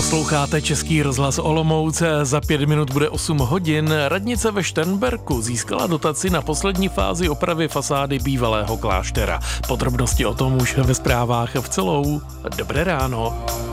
Posloucháte Český rozhlas Olomouc, za 5 minut bude 8 hodin. Radnice ve Šternberku získala dotaci na poslední fázi opravy fasády bývalého kláštera. Podrobnosti o tom už ve zprávách v celou. Dobré ráno.